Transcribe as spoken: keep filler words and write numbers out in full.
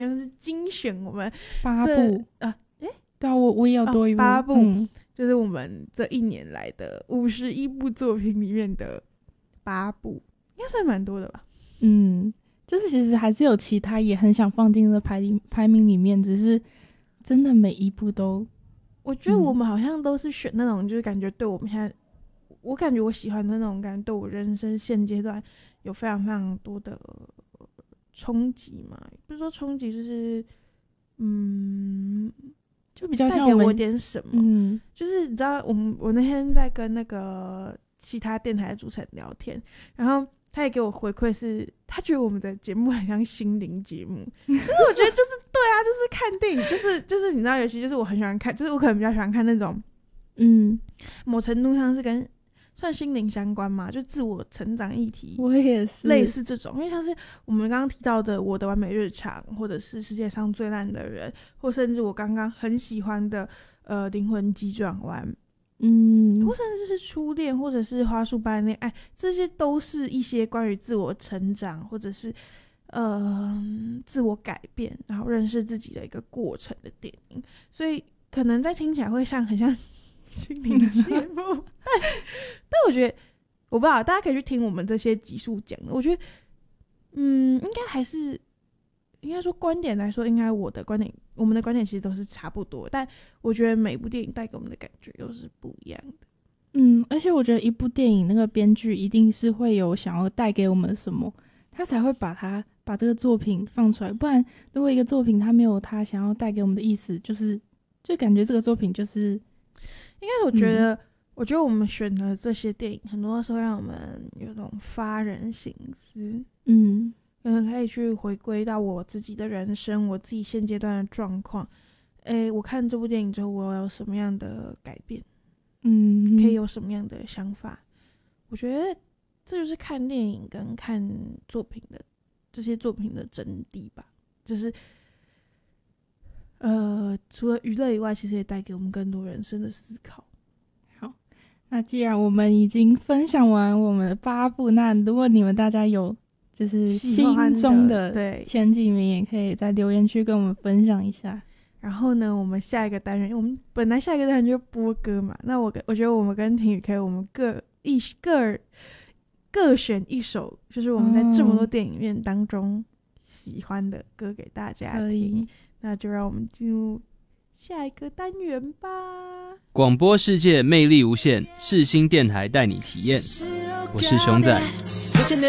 就是精选我们八部啊，诶， 对啊，我我也有多一部、 哦、八部、 嗯， 就是我们这一年来的五十一部作品里面的八部，应该算蛮多的吧。 嗯，就是其实还是有其他也很想放进这排排名里面，只是真的每一部都， 我觉得我们好像都是选那种，就是感觉对我们现在，我感觉我喜欢的那种感觉，对我人生现阶段有非常非常多的冲击嘛，不是说冲击，就是嗯， 就比较像带给我们我点什么。 嗯， 就是你知道，我们我那天在跟那个其他电台的主持人聊天，然后他也给我回馈是，他觉得我们的节目很像心灵节目。可是我觉得就是对啊，就是看电影，就是就是你知道，尤其就是我很喜欢看，就是我可能比较喜欢看那种， 嗯， 某程度上是跟算心灵相关嘛，就自我成长议题， 我也是类似这种。因为像是我们刚刚提到的《我的完美日常》，或者是世界上最烂的人，或甚至我刚刚很喜欢的呃灵魂急转弯， 嗯， 或甚至是初恋，或者是花束般恋爱，这些都是一些关于自我成长，或者是呃自我改变，然后认识自己的一个过程的电影。所以可能在听起来会像很像心灵节目，但但我觉得我不知道，大家可以去听我们这些集数讲的。我觉得，嗯，应该还是应该说观点来说，应该我的观点，我们的观点其实都是差不多，但我觉得每部电影带给我们的感觉又是不一样的。 嗯，而且我觉得一部电影那个编剧一定是会有想要带给我们什么，他才会把它把这个作品放出来。不然，如果一个作品他没有他想要带给我们的意思，就是就感觉这个作品就是应该我觉得、嗯，我觉得我们选的这些电影，很多时候让我们有种发人省思， 嗯， 可能可以去回归到我自己的人生，我自己现阶段的状况。诶，我看这部电影之后，我有什么样的改变？ 嗯， 可以有什么样的想法？我觉得这就是看电影跟看作品的这些作品的真谛吧。就是呃，除了娱乐以外，其实也带给我们更多人生的思考。 好，那既然我们已经分享完我们的八部，那如果你们大家有就是心中的对前几名，也可以在留言区跟我们分享一下。 然后呢，我们下一个单元，我们本来下一个单元就是播歌嘛。那我我觉得我们跟婷宇可以，我们各一各各选一首，就是我们在这么多电影院当中喜欢的歌给大家听。那就让我们进入下一个单元吧。 广播世界魅力无限，世新电台带你体验。我是熊仔。